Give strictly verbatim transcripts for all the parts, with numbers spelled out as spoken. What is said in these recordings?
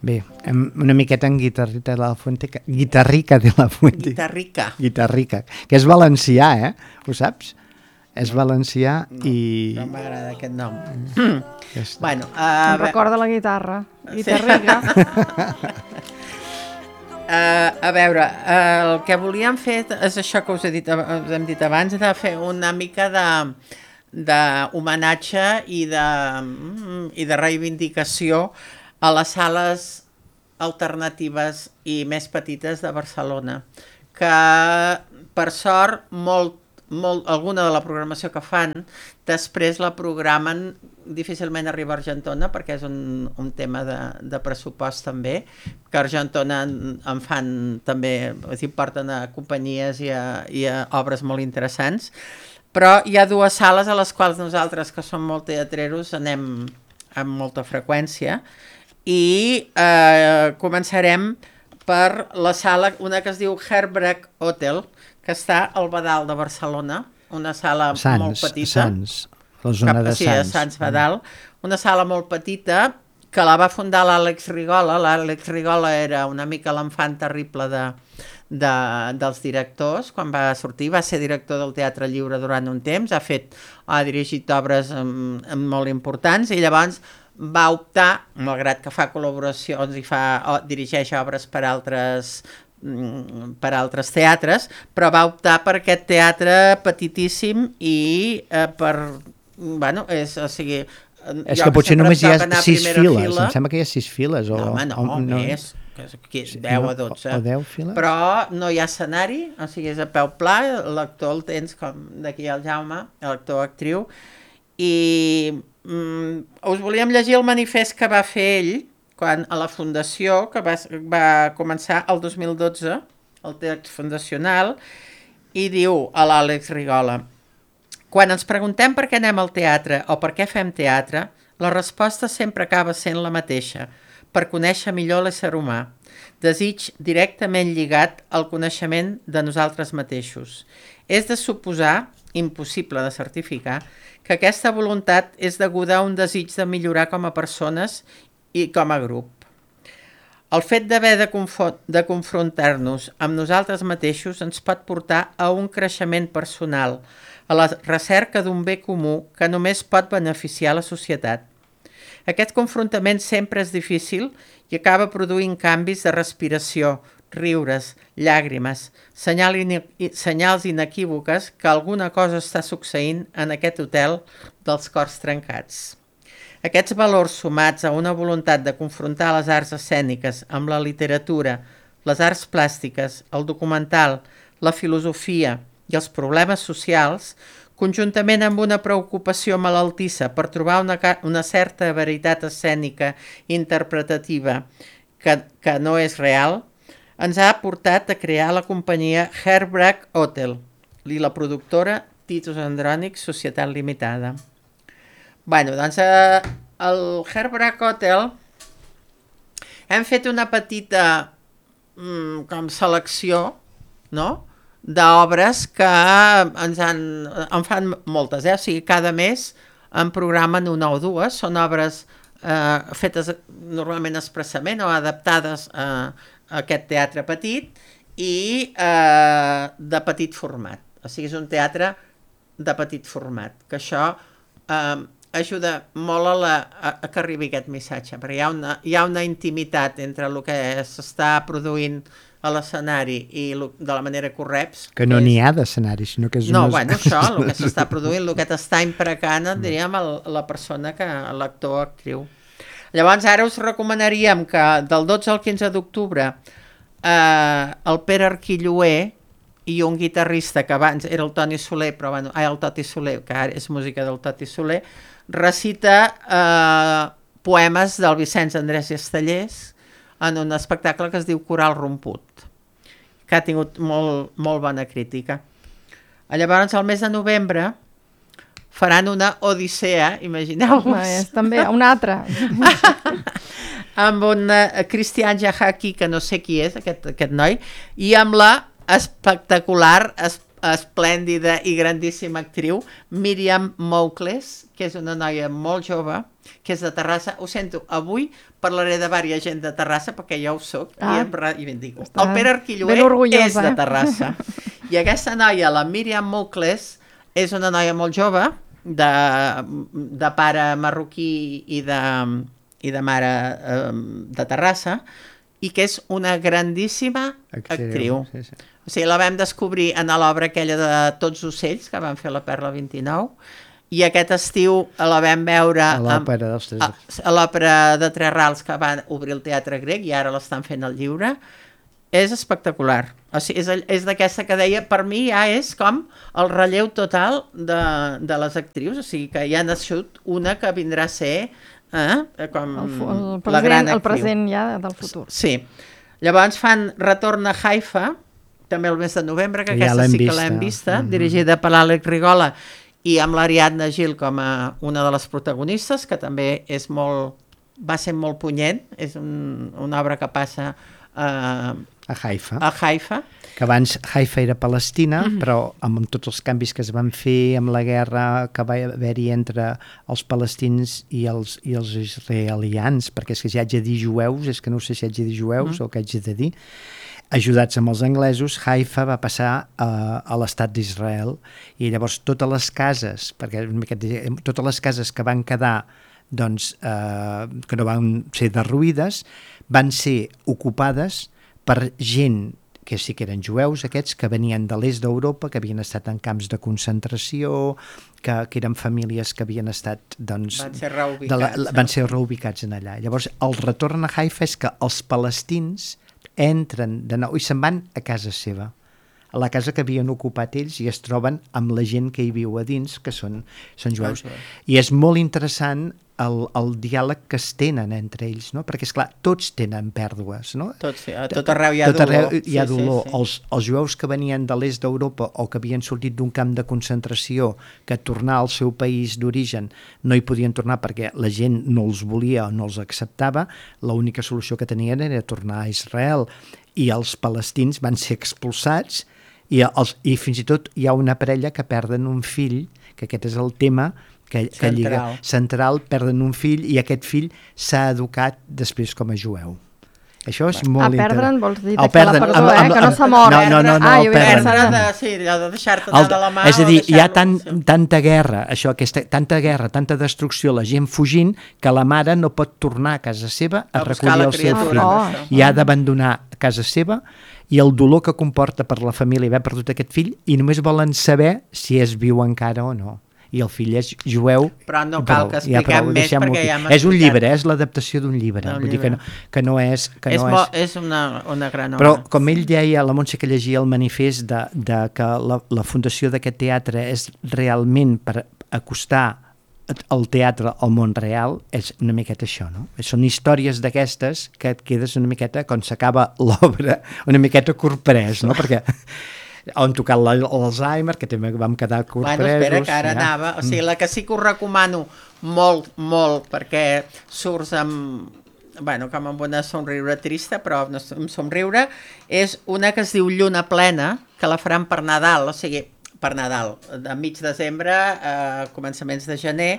Bé, una miqueta en Guitarrita de la Fuente, Guitarrica de la Fuente. Guitarrica. Guitarrica, que és valencià, eh? Ho saps? És valencià no, i... No m'agrada aquest nom. Mm. Bueno, uh, em recorda la guitarra. Guitarrica. Uh, a veure, uh, el que volíem fer és això que us, he dit, us hem dit abans, de fer una mica de d'homenatge i, de, i de reivindicació a les sales alternatives i més petites de Barcelona, que per sort molt Molt, alguna de la programació que fan després la programen, difícilment arriba a Argentona perquè és un, un tema de, de pressupost també, que a Argentona en, en fan també, és dir, porten a companyies i a, i a obres molt interessants, però hi ha dues sales a les quals nosaltres, que som molt teatreros, anem amb molta freqüència i eh, començarem per la sala, una que es diu Herbrag Hotel, que està al Badal de Barcelona, una sala Sants, molt petita. Sants, la zona de sí, Sants. Sants Badal. Una sala molt petita que la va fundar l'Àlex Rigola. L'Àlex Rigola era una mica l'enfant terrible de, de, dels directors. Quan va sortir va ser director del Teatre Lliure durant un temps, ha fet, ha dirigit obres um, molt importants i llavors va optar, malgrat que fa col·laboracions i fa, o, dirigeix obres per altres per altres teatres, però va optar per aquest teatre petitíssim i eh, per, bueno, és, o sigui... És que potser només hi ha sis files, fila. Em sembla que hi ha sis files. O, no, home, no, o, no, més, que és deu a dotze. O, o deu files? Però no hi ha escenari, o sigui, és a peu pla, l'actor el tens com d'aquí al Jaume, l'actor-actriu, i mm, us volíem llegir el manifest que va fer ell, quan a la fundació, que va, va començar el dos mil dotze, el text fundacional, i diu a l'Àlex Rigola: quan ens preguntem per què anem al teatre o per què fem teatre, la resposta sempre acaba sent la mateixa, per conèixer millor l'ésser humà, desig directament lligat al coneixement de nosaltres mateixos. És de suposar, impossible de certificar, que aquesta voluntat és deguda a un desig de millorar com a persones i com a grup. El fet d'haver de, de confrontar-nos amb nosaltres mateixos ens pot portar a un creixement personal, a la recerca d'un bé comú que només pot beneficiar la societat. Aquest confrontament sempre és difícil i acaba produint canvis de respiració, riures, llàgrimes, senyal in senyals inequívoques que alguna cosa està succeint en aquest hotel dels cors trencats. Aquests valors sumats a una voluntat de confrontar les arts escèniques amb la literatura, les arts plàstiques, el documental, la filosofia i els problemes socials, conjuntament amb una preocupació malaltissa per trobar una, una certa veritat escènica interpretativa que, que no és real, ens ha portat a crear la companyia Herbrag Hotel i la productora Titus Andrònic Societat Limitada. Bueno, doncs eh, el Herbrag Hotel hem fet una petita mm, com selecció, no?, d'obres que ens han, en fan moltes, eh? O sigui, cada mes en programen una o dues, són obres eh, fetes normalment expressament o adaptades a, a aquest teatre petit i eh, de petit format, o sigui, és un teatre de petit format, que això eh, ajuda molt a, la, a, a que arribi aquest missatge, perquè hi ha una, hi ha una intimitat entre el que s'està produint a l'escenari i lo, de la manera que ho reps. Que no n'hi ha d'escenari, sinó que és... No, unes... bueno, això, el que s'està produint, el que t'està imprecant, diríem, el, la persona, que l'actor o actriu. Llavors, ara us recomanaríem que del dotze al quinze d'octubre eh, el Pere Arquilloé i un guitarrista que abans era el Toni Soler, però bueno, ah, el Toti Soler, que ara és música del Toti Soler, recita eh, poemes del Vicenç Andrés i Estellers en un espectacle que es diu Coral Romput, que ha tingut molt, molt bona crítica. Llavors, al mes de novembre, faran una odissea, imagineu-vos. És també una altra. Amb un uh, Cristian Jahaki, que no sé qui és, aquest, aquest noi, i amb la espectacular es, esplèndida i grandíssima actriu, Míriam Moucles, que és una noia molt jove, que és de Terrassa. Ho sento, avui parlaré de diversa gent de Terrassa, perquè jo ho soc, Ah. i em reivindico. Està El Pere ben Arquilloé orgullosa, és de eh? Terrassa. I aquesta noia, la Míriam Moucles, és una noia molt jove, de, de pare marroquí i de, i de mare eh, de Terrassa, i que és una grandíssima actriu. Sí, sí. O sigui, la vam descobrir en l'obra aquella de Tots ocells, que van fer la Perla vint-i-nou, i aquest estiu la vam veure A l'òpera dels Tres a, a l'òpera de Tres Rals, que van obrir el Teatre Grec, i ara l'estan fent al Lliure. És espectacular. O sigui, és, és d'aquesta que deia, per mi ja és com el relleu total de, de les actrius, o sigui, que ja ha nascut una que vindrà a ser eh, com El, fu- el, la present, gran el actriu. present ja del futur. Sí. Llavors fan Retorn a Haifa, també el mes de novembre, que Ja aquesta l'hem sí que vista. l'hem vista, Mhm. dirigida per l'Àlex Rigola i amb l'Ariadna Gil com a una de les protagonistes, que també és molt, va ser molt punyent, és un, una obra que passa eh, A Haifa. a Haifa. Que abans Haifa era Palestina, mm -hmm. però amb tots els canvis que es van fer, amb la guerra que va haver-hi entre els palestins i els, i els israelians, perquè és que si haig de dir jueus, és que no sé si haig de dir jueus mm -hmm. o què haig de dir, ajudats amb els anglesos, Haifa va passar a, a l'estat d'Israel, i llavors totes les cases, perquè una miqueta, totes les cases que van quedar, doncs, eh, que no van ser derruïdes, van ser ocupades per gent que sí que eren jueus, aquests que venien de l'est d'Europa, que havien estat en camps de concentració, que, que eren famílies que havien estat, doncs... Van ser de reubicats. la, la, van ser reubicats en allà. Llavors, el retorn a Haifa és que els palestins entren de nou i se'n van a casa seva, a la casa que havien ocupat ells, i es troben amb la gent que hi viu a dins, que són, són jueus. I és molt interessant el, el diàleg que es tenen entre ells, no? Perquè, esclar, tots tenen pèrdues, no? Tot, sí, a tot arreu hi ha tot arreu dolor. hi ha Sí, sí, dolor. sí. Els, els jueus que venien de l'est d'Europa o que havien sortit d'un camp de concentració, que tornar al seu país d'origen no hi podien tornar perquè la gent no els volia o no els acceptava, l'única solució que tenien era tornar a Israel, i els palestins van ser expulsats, i, els, i fins i tot hi ha una parella que perden un fill, que aquest és el tema que, que Central. lliga central, perden un fill, i aquest fill s'ha educat després com a jueu. Això és molt Ah, interessant. perdre'n vols dir El deixar la perden, perdó, amb- eh? amb- Que no amb- s'ha mort. No, no, no, no Ah, el jo havia perden. pensat- De, sí, de deixar-te anar El, de la mà. és a o dir, hi ha deixar-lo, tant, sí. tanta guerra, això, aquesta, tanta guerra, tanta destrucció, la gent fugint, que la mare no pot tornar a casa seva a, A buscar recollir la el seu criatura, fill. Oh. això. I ha d'abandonar casa seva, i el dolor que comporta per la família haver perdut aquest fill, i només volen saber si és viu encara o no. I el fill és jueu. Però no i cal prou, que ja expliquem prou, més, deixem-ho perquè aquí. ja hem És un explicat. llibre, és l'adaptació d'un llibre, D'un vull dir que no, llibre. que no és... Que és, no mo, és... és una, una gran obra. Però, com ell deia, la Montse que llegia el manifest de, de que la, la fundació d'aquest teatre és realment per acostar el teatre al món real, és una miqueta això, no? Són històries d'aquestes que et quedes una miqueta, quan s'acaba l'obra, una miqueta corprès, no? Perquè han tocat l'Alzheimer, que també vam quedar corpresos. Bueno, espera, que ara ja. anava. O sigui, la que sí que us recomano molt, molt, perquè surts amb, bueno, com amb una somriure trista, però no, amb somriure, és una que es diu Lluna plena, que la faran per Nadal, o sigui, per Nadal, de mig desembre a començaments de gener.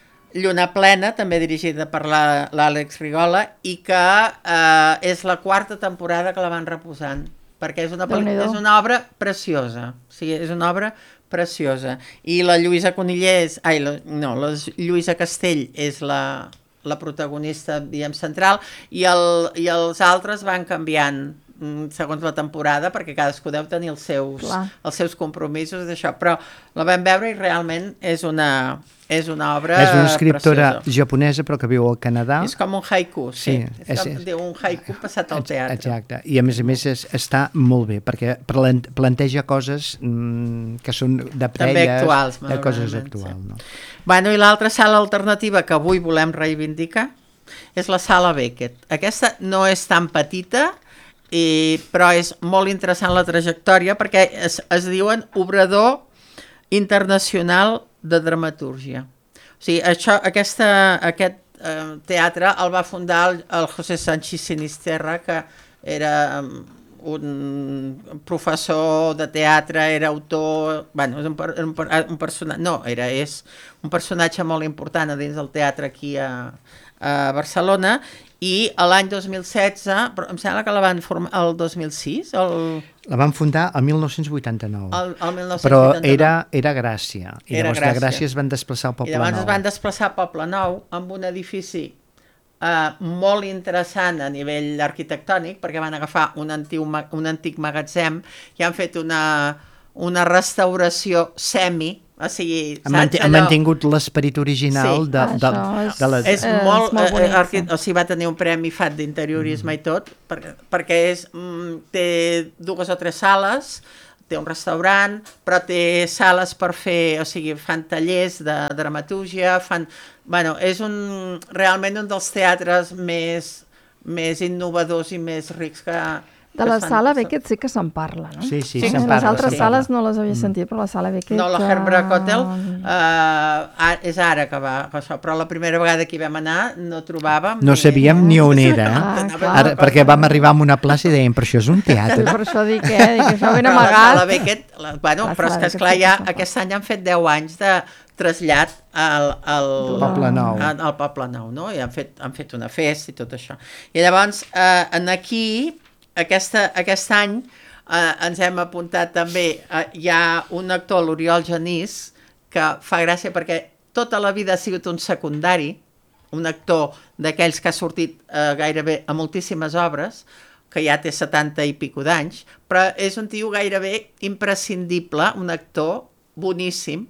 Lluna plena, també dirigida per l'Àlex Rigola, i que eh, és la quarta temporada que la van reposant, perquè és una, Déu-n'hi-do. és una obra preciosa, o sigui, és una obra preciosa. I la Lluïsa Conillers, ai, la, no, la Lluïsa Castell és la, la protagonista, diguem, central, i, el, i els altres van canviant mm, segons la temporada, perquè cadascú deu tenir els seus, Clar. els seus compromisos d'això, però la vam veure i realment és una, és una obra És una escriptora preciosa. japonesa, però que viu al Canadà. És com un haiku, sí. Sí, és, és- com, és- diu un haiku passat al teatre. Exacte, i a més a més és, està molt bé, perquè plan- planteja coses mm, que són de prelles, actuals, de coses malauradament, actuals. sí. No? Bueno, i l'altra sala alternativa que avui volem reivindicar és la sala Beckett. Aquesta no és tan petita, i, però és molt interessant la trajectòria, perquè es, es diuen Obrador Internacional de Dramatúrgia. O sigui, això, aquesta, aquest eh, teatre el va fundar el, el José Sánchez Sinisterra, que era, un professor de teatre, era autor, bueno, és un, per, un, un personatge, no, era, és un personatge molt important dins del teatre aquí a, a Barcelona, i l'any dos mil setze, però em sembla que la van formar el dos mil sis, el... La van fundar el mil nou-cents vuitanta-nou, el, el mil nou-cents però vuitanta-nou. era, era Gràcia, i Era llavors Gràcia. de Gràcia es van desplaçar al Poble I llavors Nou. es van desplaçar a Poble Nou amb un edifici eh, molt interessant a nivell arquitectònic, perquè van agafar un antic, un antic magatzem i han fet una, una restauració semi, o sigui, Han, manti han mantingut l'esperit original Sí. de, de, Això és- de les... És Eh, molt, és molt eh, bonic, arqui... sí. o sigui, va tenir un premi F A T d'interiorisme mm. i tot, perquè, perquè és, mm, té dues o tres sales, té un restaurant, però té sales per fer, o sigui, fan tallers de dramatúrgia, fan... Bueno, és un, realment un dels teatres més, més innovadors i més rics que... De la sala Beckett sí que se'n parla, no? Sí, sí, Sí, se'n Les parla. altres se'n parla. sales no les havia sentit, però la sala Beckett... No, la Herbrook Hotel eh, uh, és ara que va això, però la primera vegada que hi vam anar no trobàvem... No sabíem ni on era, Ah, eh? clar. Ara, perquè vam arribar a una plaça i dèiem, però això és un Sí, teatre. per això dic, eh? Dic, això ben Però la sala amagat. Beckett, la, bueno, La però és sala que esclar, Beckett ja sí que aquest any han fet deu anys de trasllat al, al, Poble Nou. al, al Poble Nou, no? I han fet, han fet una festa i tot això. I llavors, eh, en aquí, aquesta, aquest any, eh, ens hem apuntat també, eh, hi ha un actor, l'Oriol Genís, que fa gràcia perquè tota la vida ha sigut un secundari, un actor d'aquells que ha sortit eh, gairebé a moltíssimes obres, que ja té setanta i pico d'anys, però és un tio gairebé imprescindible, un actor boníssim,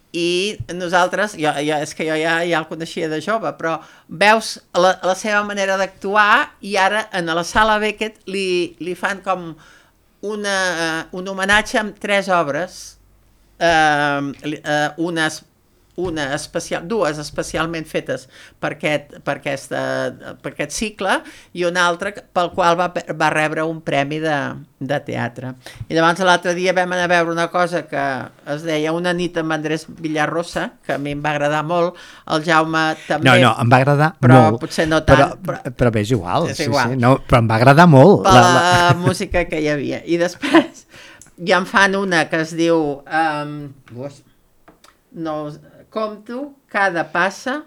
i nosaltres, jo, jo, és que jo ja, ja el coneixia de jove, però veus la, la seva manera d'actuar i ara en la sala Beckett li, li fan com una, un homenatge amb tres obres, eh, eh, unes una especial, dues especialment fetes per aquest, per, aquesta, per aquest cicle i una altra pel qual va, va rebre un premi de, de teatre. I llavors l'altre dia vam anar a veure una cosa que es deia Una nit amb Andrés Villarrosa, que a mi em va agradar molt, el Jaume també... No, no, em va agradar però molt. potser no tant. Però, però, però bé, és igual. És sí, igual. Sí, no, però em va agradar molt. Per la, la música que hi havia. I després ja en fan una que es diu... Um, no, compto cada passa,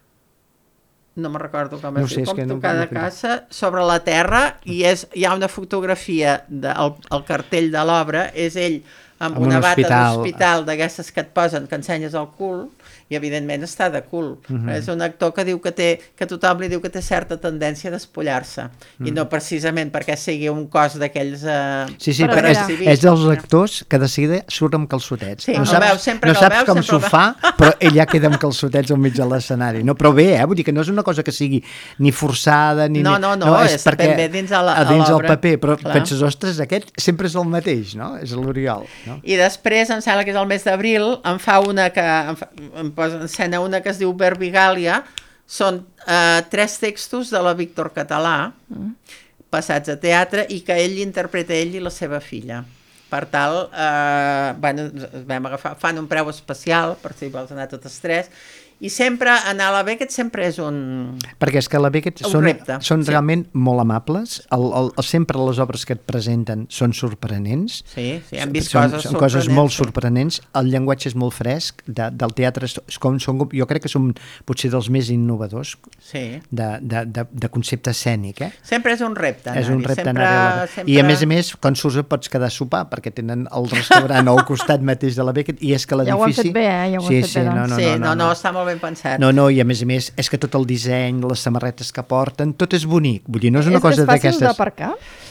no me'n recordo com No es sé, diu, és que compto no- cada no- casa sobre la terra i és, hi ha una fotografia del el cartell de l'obra, és ell amb, Amb un una bata hospital. d'hospital d'aquestes que et posen, que ensenyes el cul, i evidentment està de cul. Mhm. És un actor que diu que té, que tothom li diu que té certa tendència a despullar-se, i no precisament perquè sigui un cos d'aquells... Eh, Sí, sí, Per però és, exhibir. és dels actors que de seguida surt amb calçotets. Sí, no el saps, veus, sempre no que el saps veus, com sempre s'ho el fa, però ell ja queda amb calçotets al mig de l'escenari. No, però bé, eh? Vull dir que no és una cosa que sigui ni forçada, ni... No, ni- no, no, és ben bé dins a la- a dins a el l'obra. paper, però Clar. penses, ostres, aquest sempre és el mateix, no? És l'Oriol, no? I després, em sembla que és el mes d'abril, em fa una que em, fa, em posa en escena una que es diu Verbigàlia, són eh, tres textos de la Víctor Català, mm. passats a teatre, i que ell interpreta ell i la seva filla. Per tal, eh, bueno, vam agafar, fan un preu especial, per si vols anar totes tres, i sempre anar a la Beckett sempre és un... Perquè és que la Beckett Un són, repte, són sí. realment molt amables, el, el, el, sempre les obres que et presenten són sorprenents, Sí, sí, hem vist són, coses són coses molt sí. sorprenents, el llenguatge és molt fresc, de, del teatre, és com, són, jo crec que som potser dels més innovadors Sí. de, de, de, de concepte escènic, eh? Sempre és un repte anar-hi. És un repte sempre, anar a la... sempre... I a més a més, quan surts et pots quedar a sopar, perquè tenen el restaurant al costat mateix de la Beckett, i és que Ja ho han l'edifici... fet bé, eh? Ja ho han sí, fet sí, bé, no, doncs. no, sí, no, no, no, està molt ben pensat. no, no, i a més a més, és que tot el disseny, les samarretes que porten, tot és bonic. Vull dir, no és una és, cosa és fàcil d'aquestes... d'aparcar?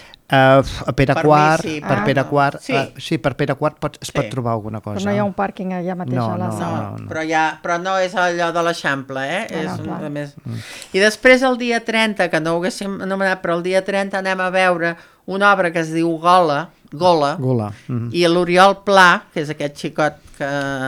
Uh, a Pere Per mi Quart, sí, per ah, Pere no. Quart, Sí. uh, sí, per Pere Quart pot, es Sí. pot trobar alguna cosa. Però no hi ha un pàrquing allà mateix No, a la no, sala. No, no. però, ja, però no és allò de l'Eixample, eh? No, és no, un, clar. de més... I després el dia trenta, que no ho haguéssim anomenat, però el dia trenta anem a veure una obra que es diu Gola, Gola, Gola. Mm. i l'Oriol Pla, que és aquest xicot que,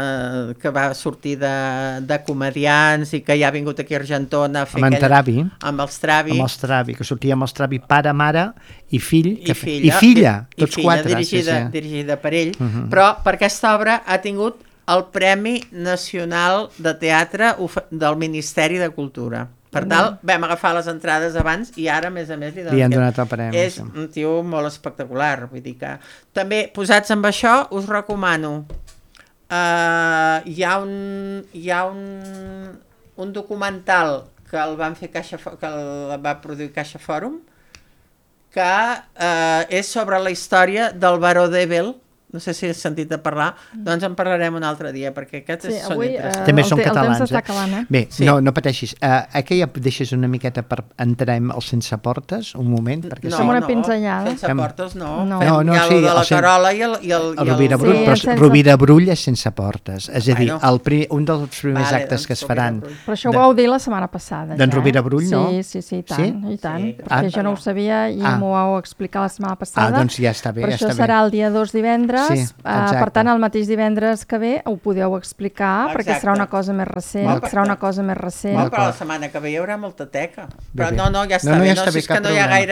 que va sortir de, de comedians i que ja ha vingut aquí a Argentona a fer Amb en aquella- Travi. amb els Travi, Amb els Travi, que sortia amb els Travi pare, mare i fill. i que, filla, I filla, i tots filla, quatre. dirigida, sí, sí. dirigida per ell, Mhm. però per aquesta obra ha tingut el Premi Nacional de Teatre of- del Ministeri de Cultura. Per tant, vam agafar les entrades abans i ara, a més a més, li, Li han donat el premi. És un tio molt espectacular. Vull dir que... També, posats amb això, us recomano. Uh, hi ha un... Hi ha un, un documental que el van fer Caixa, que el va produir Caixa Fòrum, que uh, és sobre la història del baró d'Ebel. No sé si has sentit de parlar, doncs en parlarem un altre dia, perquè aquests Sí, són avui, interessants. eh, També el són te- el temps catalans. està eh? acabant, eh? Bé, Sí. no, no pateixis. Uh, aquí ja deixes una miqueta per entrar als sense portes, un moment, perquè Fem una pinzellada. Sense Fem- portes no. No. Fem No, no, ja sí, lo de la el sen- Carola i el... I el, el i Rovira el... Brull, Sí, però sense- Rovira Brull és sense portes. És a dir, Bueno. el pri, un dels primers Vale, actes doncs que es Rovira faran... Brull. Però això ho de- vau dir la setmana passada. D'en ja, eh? Rovira Brull, no? Sí, sí, sí, i tant, Sí? i tant. Sí, perquè ah. jo no ho sabia i Ah. m'ho vau explicar la setmana passada. Ah, doncs ja està bé, Però ja això està bé. serà el dia dos divendres. Sí, eh, exacte. per tant, el mateix divendres que ve ho podeu explicar, perquè Exacte. serà una cosa més recent. Molt Serà una perfecte. cosa més recent. Bueno, però la D'acord. setmana que ve hi haurà molta teca. Però bé. no, no, ja està No, no, bé. ja No, està si bé, és que cap no hi ha problema. gaire